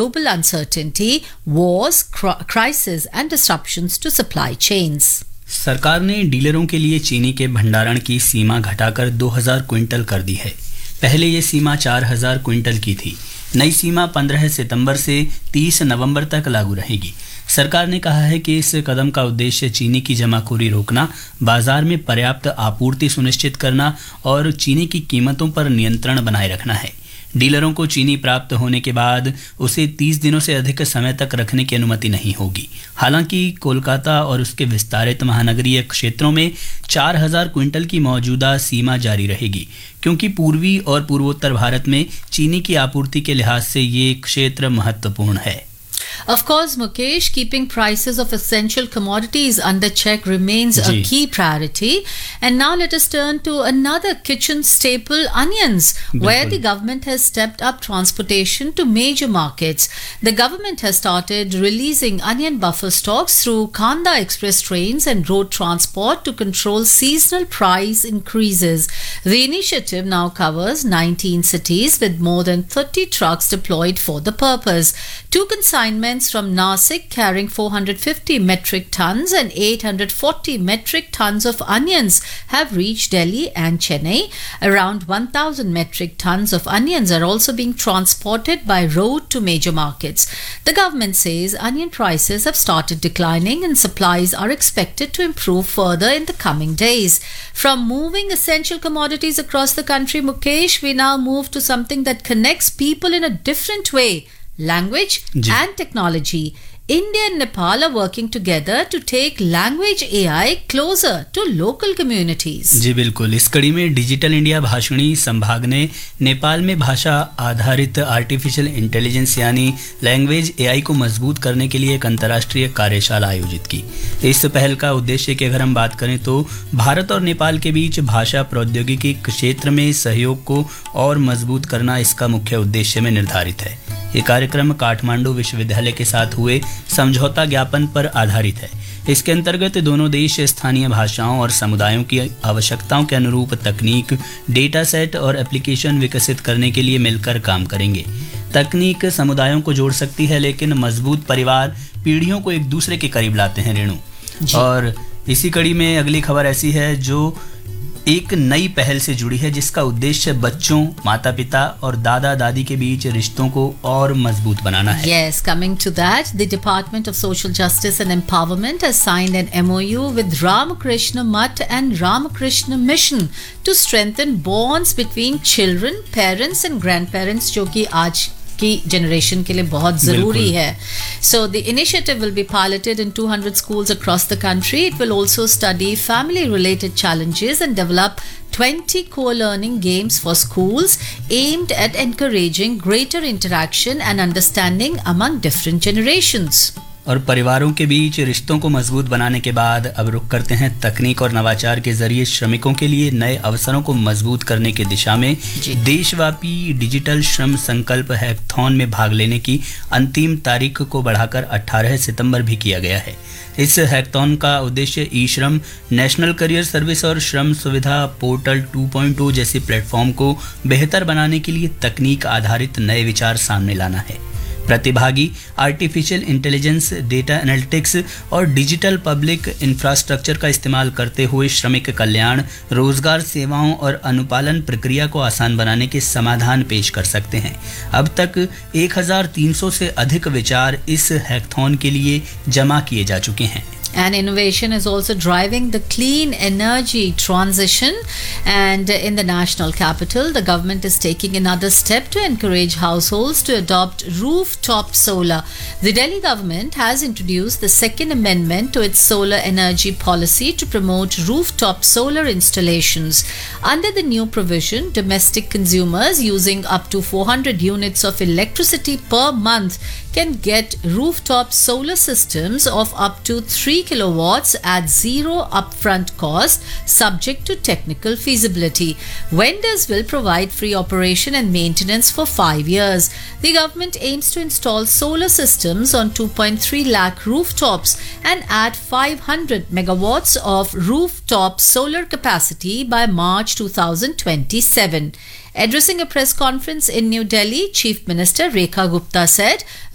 global uncertainty, wars, crises, and disruptions to supply chains. सरकार ने डीलरों के लिए चीनी के भंडारण की सीमा घटाकर 2000 क्विंटल कर दी है। पहले ये सीमा 4000 क्विंटल की थी। नई सीमा 15 सितंबर से 30 नवंबर तक लागू रहेगी। सरकार ने कहा है कि इस कदम का उद्देश्य चीनी की जमाखोरी रोकना, बाजार में पर्याप्त आपूर्ति सुनिश्चित करना और चीनी की कीमतों पर नियंत्रण बनाए रखना है। डीलरों को चीनी प्राप्त होने के बाद उसे 30 दिनों से अधिक समय तक रखने की अनुमति नहीं होगी। हालांकि कोलकाता और उसके विस्तारित महानगरीय क्षेत्रों में 4000 क्विंटल की मौजूदा सीमा जारी रहेगी, क्योंकि पूर्वी और पूर्वोत्तर भारत में चीनी की आपूर्ति के लिहाज से ये क्षेत्र महत्वपूर्ण है। Of course, Mukesh, keeping prices of essential commodities under check remains a key priority. And now let us turn to another kitchen staple, onions, where the government has stepped up transportation to major markets. The government has started releasing onion buffer stocks through Kanda Express trains and road transport to control seasonal price increases. The initiative now covers 19 cities with more than 30 trucks deployed for the purpose. Two consignments from Nasik carrying 450 metric tons and 840 metric tons of onions have reached Delhi and Chennai. Around 1000 metric tons of onions are also being transported by road to major markets. The government says onion prices have started declining and supplies are expected to improve further in the coming days. From moving essential commodities across the country, Mukesh, we now move to something that connects people in a different way. Language and technology. India and Nepal are working together to take language AI closer to local communities. जी बिल्कुल। इस कड़ी में digital India Bhashini संभाग ने नेपाल में भाषा आधारित artificial intelligence यानी लैंग्वेज एआई को मजबूत करने के लिए एक अंतर्राष्ट्रीय कार्यशाला आयोजित की। इस पहल का उद्देश्य की अगर हम बात करें तो भारत और नेपाल के बीच भाषा प्रौद्योगिकी क्षेत्र में सहयोग को और मजबूत करना इसका मुख्य उद्देश्य में निर्धारित है। ये कार्यक्रम काठमांडू विश्वविद्यालय के साथ हुए समझौता ज्ञापन पर आधारित है। इसके अंतर्गत दोनों देश स्थानीय भाषाओं और समुदायों की आवश्यकताओं के अनुरूप तकनीक, डेटा सेट और एप्लीकेशन विकसित करने के लिए मिलकर काम करेंगे। तकनीक समुदायों को जोड़ सकती है, लेकिन मजबूत परिवार पीढ़ियों को एक दूसरे के करीब लाते हैं, रेणु। और इसी कड़ी में अगली खबर ऐसी है जो एक नई पहल से जुड़ी है, जिसका उद्देश्य बच्चों, माता पिता और दादा दादी के बीच रिश्तों को और मजबूत बनाना है। Yes, coming to that, the Department of Social Justice and Empowerment has signed an MOU with Ramakrishna Mutt and Ramakrishna Mission to strengthen bonds between children, parents and grandparents, जो कि आज की जनरेशन के लिए बहुत ज़रूरी है. So the initiative will be piloted in 200 schools across the country. It will also study family-related challenges and develop 20 co-learning games for schools aimed at encouraging greater interaction and understanding among different generations. और परिवारों के बीच रिश्तों को मजबूत बनाने के बाद अब रुख करते हैं तकनीक और नवाचार के जरिए श्रमिकों के लिए नए अवसरों को मजबूत करने की दिशा में. देशव्यापी डिजिटल श्रम संकल्प हैकथॉन में भाग लेने की अंतिम तारीख को बढ़ाकर 18 सितंबर भी किया गया है. इस हैकथॉन का उद्देश्य ई श्रम, नेशनल करियर सर्विस और श्रम सुविधा पोर्टल 2.0 जैसे प्लेटफॉर्म को बेहतर बनाने के लिए तकनीक आधारित नए विचार सामने लाना है. प्रतिभागी आर्टिफिशियल इंटेलिजेंस, डेटा एनालिटिक्स और डिजिटल पब्लिक इंफ्रास्ट्रक्चर का इस्तेमाल करते हुए श्रमिक कल्याण, रोजगार सेवाओं और अनुपालन प्रक्रिया को आसान बनाने के समाधान पेश कर सकते हैं. अब तक 1300 से अधिक विचार इस हैकथॉन के लिए जमा किए जा चुके हैं. And innovation is also driving the clean energy transition. And in the national capital, the government is taking another step to encourage households to adopt rooftop solar. The Delhi government has introduced the second amendment to its solar energy policy to promote rooftop solar installations. Under the new provision, domestic consumers using up to 400 units of electricity per month can get rooftop solar systems of up to 3 kilowatts at zero upfront cost, subject to technical feasibility. Vendors will provide free operation and maintenance for 5 years. The government aims to install solar systems on 2.3 lakh rooftops and add 500 megawatts of rooftop solar capacity by March 2027. Addressing a press conference in New Delhi, Chief Minister Rekha Gupta said